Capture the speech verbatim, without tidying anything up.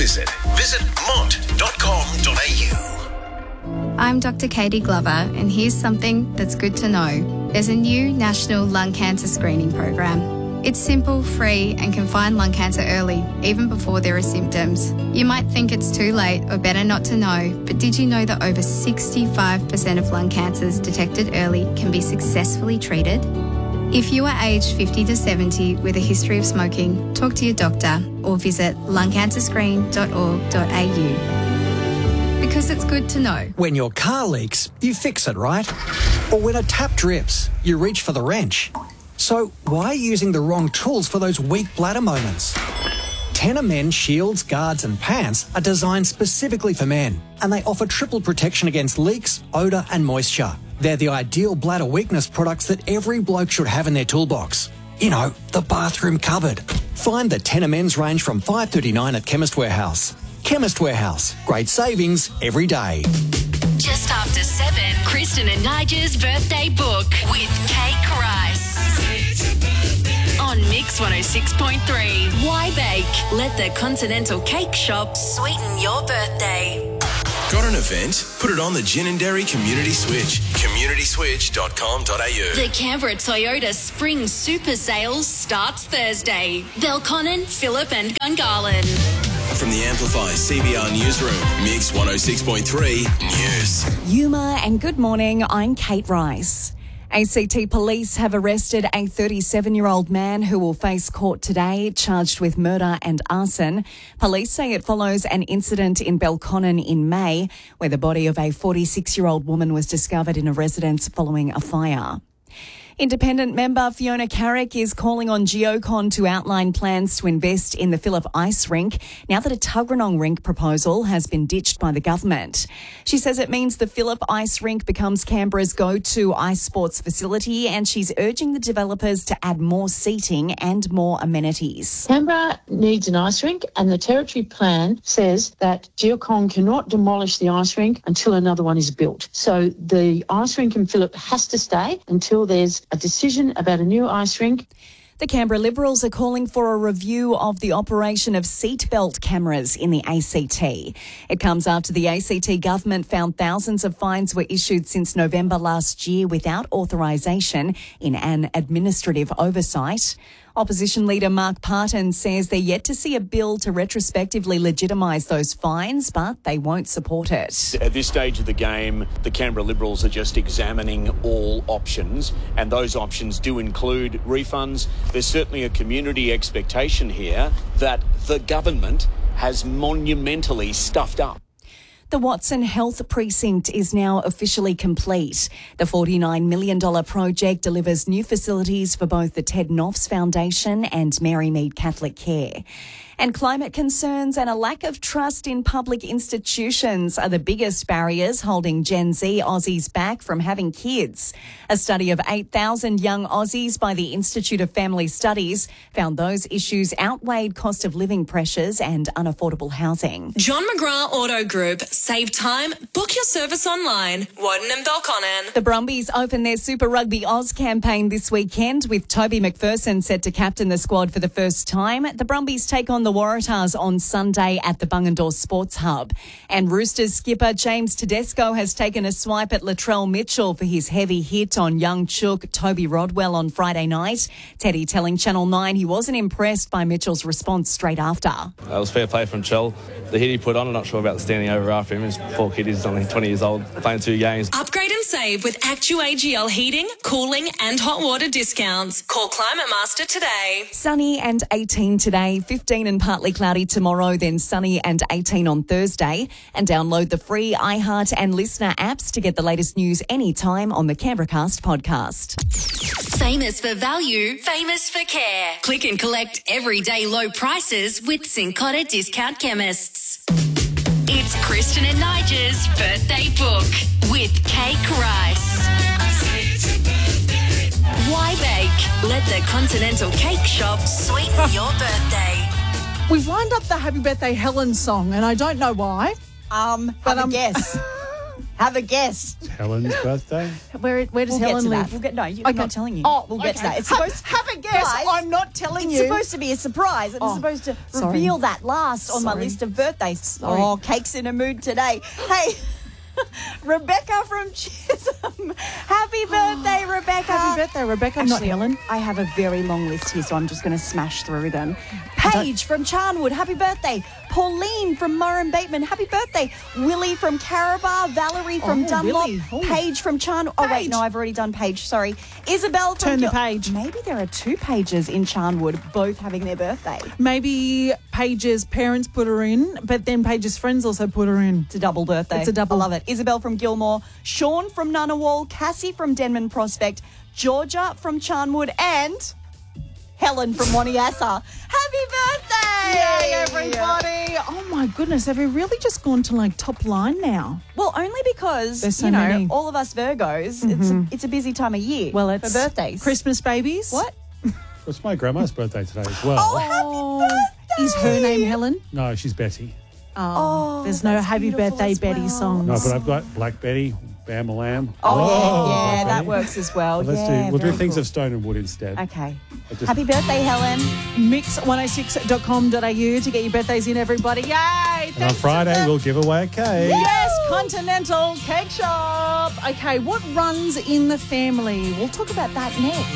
visit, visit mont dot com dot a u. I'm Doctor Katie Glover, and here's something that's good to know. There's a new national lung cancer screening program. It's simple, free, and can find lung cancer early, even before there are symptoms. You might think it's too late or better not to know, but did you know that over sixty-five percent of lung cancers detected early can be successfully treated? If you are aged fifty to seventy with a history of smoking, talk to your doctor or visit lung cancer screen dot org dot a u. Because it's good to know. When your car leaks, you fix it, right? Or when a tap drips, you reach for the wrench. So why are you using the wrong tools for those weak bladder moments? Tenor Men shields, guards and pants are designed specifically for men, and they offer triple protection against leaks, odour and moisture. They're the ideal bladder weakness products that every bloke should have in their toolbox. You know, the bathroom cupboard. Find the Tenor Men's range from five dollars thirty-nine at Chemist Warehouse. Chemist Warehouse. Great savings every day. Just after seven, Kristen and Nigel's birthday book with Kate Rice. On Mix one oh six point three. Why bake? Let the Continental Cake Shop sweeten your birthday. Got an event? Put it on the Gin and Dairy Community Switch. community switch dot com dot a u. The Canberra Toyota Spring Super Sales starts Thursday. Belconnen, Phillip and Gungahlin. From the Amplify C B R Newsroom, Mix one oh six point three News. Yuma and good morning, I'm Kate Rice. A C T police have arrested a thirty-seven-year-old man who will face court today, charged with murder and arson. Police say it follows an incident in Belconnen in May, where the body of a forty-six-year-old woman was discovered in a residence following a fire. Independent member Fiona Carrick is calling on Geocon to outline plans to invest in the Phillip Ice Rink now that a Tuggeranong Rink proposal has been ditched by the government. She says it means the Phillip Ice Rink becomes Canberra's go-to ice sports facility, and she's urging the developers to add more seating and more amenities. Canberra needs an ice rink, and the Territory Plan says that Geocon cannot demolish the ice rink until another one is built. So the ice rink in Phillip has to stay until there's a decision about a new ice rink. The Canberra Liberals are calling for a review of the operation of seatbelt cameras in the A C T. It comes after the A C T government found thousands of fines were issued since November last year without authorisation in an administrative oversight. Opposition leader Mark Parton says they're yet to see a bill to retrospectively legitimise those fines, but they won't support it. At this stage of the game, the Canberra Liberals are just examining all options, and those options do include refunds. There's certainly a community expectation here that the government has monumentally stuffed up. The Watson Health Precinct is now officially complete. The forty-nine million dollars project delivers new facilities for both the Ted Noffs Foundation and Mary Mead Catholic Care. And climate concerns and a lack of trust in public institutions are the biggest barriers holding Gen Z Aussies back from having kids. A study of eight thousand young Aussies by the Institute of Family Studies found those issues outweighed cost of living pressures and unaffordable housing. John McGrath Auto Group. Save time. Book your service online. Woden and Belconnen. The Brumbies open their Super Rugby Oz campaign this weekend with Toby McPherson set to captain the squad for the first time. The Brumbies take on the Waratahs on Sunday at the Bungendore Sports Hub. And Roosters skipper James Tedesco has taken a swipe at Latrell Mitchell for his heavy hit on young chook Toby Rodwell on Friday night. Teddy telling Channel nine he wasn't impressed by Mitchell's response straight after. That was fair play from Chell. The hit he put on, I'm not sure about the standing over after him. His poor kid is only twenty years old, playing two games. Upgrade and save with Actu A G L heating, cooling and hot water discounts. Call Climate Master today. Sunny and eighteen today, fifteen and partly cloudy tomorrow, then sunny and eighteen on Thursday. And download the free iHeart and Listener apps to get the latest news anytime on the Canberracast podcast. Famous for value, famous for care. Click and collect everyday low prices with Cincotta Discount Chemists. It's Kristen and Nigel's birthday book with Kate Rice. Why bake? Let the Continental Cake Shop sweeten your birthday. We've lined up the Happy Birthday Helen song, and I don't know why. Um, but Have a um, guess. Have a guess. Helen's birthday. Where where does We'll get Helen to live? that. We'll get, no, you, Okay. I'm not telling you. Oh, we'll get okay. to that. It's Have- supposed have a guess. Guys, I'm not telling it's you. supposed to be a surprise. It's Oh, supposed to sorry. reveal that last on my Sorry. list of birthdays. Sorry. Oh, Cake's in a mood today. Hey, Rebecca from Chisholm. Happy birthday, Rebecca. Happy birthday, Rebecca. Actually, not Helen. I have a very long list here, so I'm just going to smash through them. Paige from Charnwood, happy birthday. Pauline from Murray Bateman, happy birthday. Willie from Carabar, Valerie from Oh, Dunlop, Willie. Oh. Paige from Charnwood. Oh, wait, Paige. no, I've already done Paige, sorry. Isabel from Turn the Gil- page. Maybe there are two Pages in Charnwood, both having their birthday. Maybe Paige's parents put her in, but then Paige's friends also put her in. It's a double birthday. It's a double. I love it. Isabel from Gilmore, Sean from Ngunnawal, Cassie from Denman Prospect, Georgia from Charnwood, and Helen from Waniassa. Happy birthday! Yay, everybody! Oh my goodness, have we really just gone to like top line now? Well, only because, There's so you know, many. all of us Virgos, it's, a, it's a busy time of year Well, it's for birthdays. Christmas babies. What? It's my grandma's birthday today as well. Oh, happy birthday! Is her name Helen? No, she's Betty. Oh, Oh, there's no that's Happy beautiful Birthday as Betty well. songs. No, but I've got Black Betty, Bam a Lamb. Oh, Whoa, yeah, Black that Betty. works as well. Well, let's yeah, do. We'll do very things cool. of stone and wood instead. Okay. I just- Happy birthday, Helen. mix one oh six dot com dot a u to get your birthdays in, everybody. Yay! And on Thanks to Friday, the- we'll give away a cake. Yes, Continental Cake Shop. Okay, what runs in the family? We'll talk about that next.